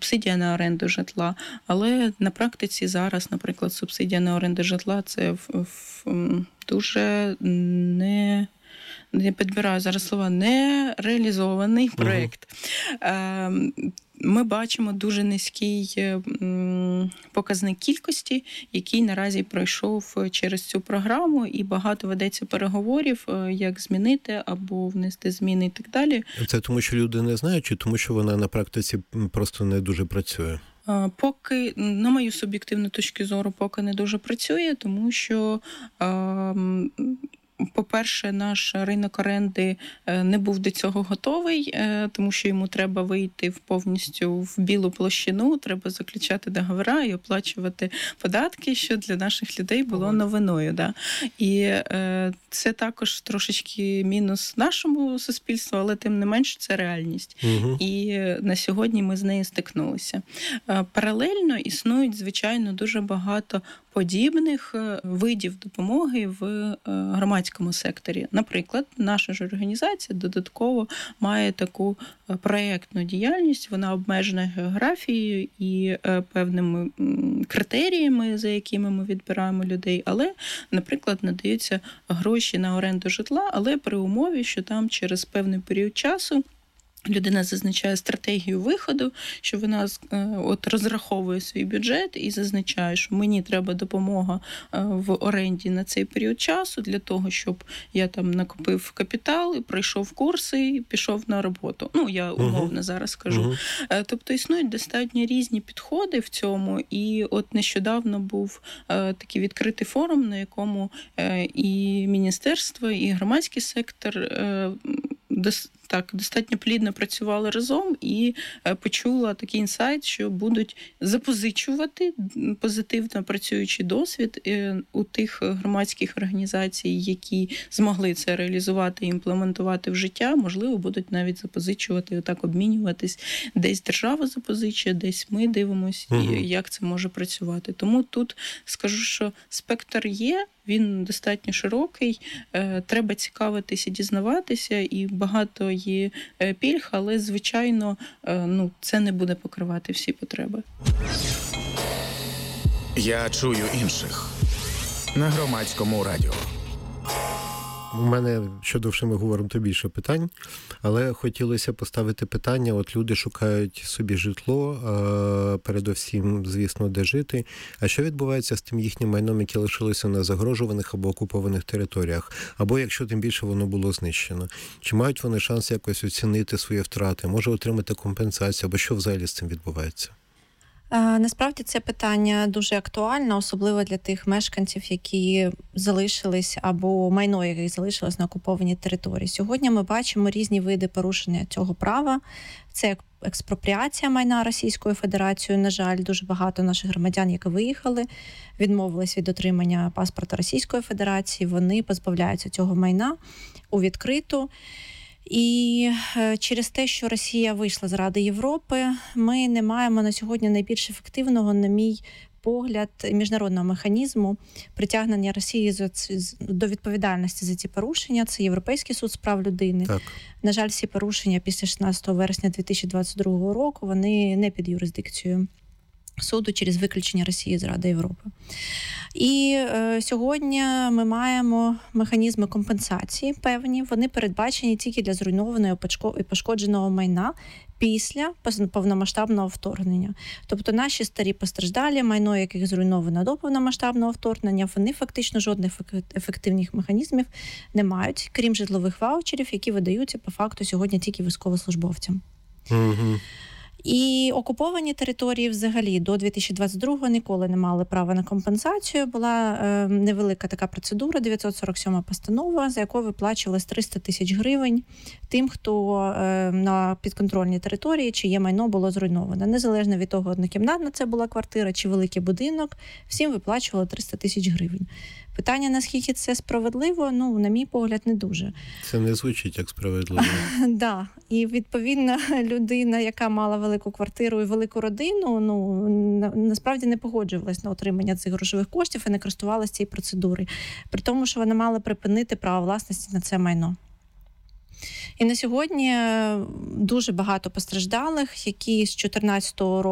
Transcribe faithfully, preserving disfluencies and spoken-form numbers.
субсидія на оренду житла, але на практиці зараз, наприклад, субсидія на оренду житла – це в, в, дуже не... не підбираю зараз слова, не реалізований проєкт. Uh-huh. Ми бачимо дуже низький показник кількості, який наразі пройшов через цю програму, і багато ведеться переговорів, як змінити або внести зміни і так далі. Це тому, що люди не знають, чи тому, що вона на практиці просто не дуже працює? Поки, на мою суб'єктивну точку зору, поки не дуже працює, тому що по-перше, наш ринок оренди не був до цього готовий, тому що йому треба вийти в повністю в білу площину, треба заключати договори і оплачувати податки, що для наших людей було новиною. Да? І е, це також трошечки мінус нашому суспільству, але тим не менш це реальність. Угу. І на сьогодні ми з нею стикнулися. Паралельно існують, звичайно, дуже багато подібних видів допомоги в громадському секторі. Наприклад, наша ж організація додатково має таку проєктну діяльність, вона обмежена географією і певними критеріями, за якими ми відбираємо людей, але, наприклад, надаються гроші на оренду житла, але при умові, що там через певний період часу людина зазначає стратегію виходу, що вона от розраховує свій бюджет і зазначає, що мені треба допомога в оренді на цей період часу для того, щоб я там накопив капітал, пройшов курси і пішов на роботу. Ну, я умовно uh-huh. зараз кажу. Uh-huh. Тобто існують достатньо різні підходи в цьому, і от нещодавно був такий відкритий форум, на якому і міністерство, і громадський сектор так, достатньо плідно працювали разом і почула такий інсайт, що будуть запозичувати позитивно працюючий досвід у тих громадських організацій, які змогли це реалізувати і імплементувати в життя, можливо, будуть навіть запозичувати, отак обмінюватись. Десь держава запозичує, десь ми дивимося, угу. як це може працювати. Тому тут скажу, що спектр є, він достатньо широкий, треба цікавитися, дізнаватися, і багато є пільг, але, звичайно, ну, це не буде покривати всі потреби. Я чую інших на Громадському радіо. У мене, що довше ми говоримо, то більше питань, але хотілося поставити питання, от люди шукають собі житло, передусім, звісно, де жити. А що відбувається з тим їхнім майном, яке лишилося на загрожуваних або окупованих територіях? Або, якщо тим більше воно було знищено? Чи мають вони шанс якось оцінити свої втрати? Може отримати компенсацію? Або що взагалі з цим відбувається? Насправді це питання дуже актуальне, особливо для тих мешканців, які залишились або майно, яких залишилось на окупованій території. Сьогодні ми бачимо різні види порушення цього права. Це експропріація майна Російською Федерацією. На жаль, дуже багато наших громадян, які виїхали, відмовились від отримання паспорта Російської Федерації. Вони позбавляються цього майна у відкриту. І через те, що Росія вийшла з Ради Європи, ми не маємо на сьогодні найбільш ефективного, на мій погляд, міжнародного механізму притягнення Росії до відповідальності за ці порушення. Це Європейський суд з прав людини. Так. На жаль, всі порушення після шістнадцятого вересня дві тисячі двадцять другого року, вони не під юрисдикцією суду через виключення Росії з Ради Європи. І е, сьогодні ми маємо механізми компенсації певні. Вони передбачені тільки для зруйнованого і пошкодженого майна після повномасштабного вторгнення. Тобто наші старі постраждалі, майно яких зруйновано до повномасштабного вторгнення, вони фактично жодних ефективних механізмів не мають, крім житлових ваучерів, які видаються по факту сьогодні тільки військовослужбовцям. Угу. І окуповані території взагалі до дві тисячі двадцять другого ніколи не мали права на компенсацію. Була е, невелика така процедура, дев'ятсот сорок сьома постанова, за якою виплачувалось триста тисяч гривень тим, хто е, на підконтрольній території, чиє майно було зруйноване. Незалежно від того, однокімнатна це була квартира чи великий будинок, всім виплачували триста тисяч гривень. Питання, наскільки це справедливо, ну, на мій погляд, не дуже. Це не звучить як справедливо. Да. І, відповідно, людина, яка мала велику квартиру і велику родину, ну, насправді не погоджувалась на отримання цих грошових коштів і не користувалась цією процедурою. При тому, що вона мала припинити право власності на це майно. І на сьогодні дуже багато постраждалих, які з чотирнадцятого року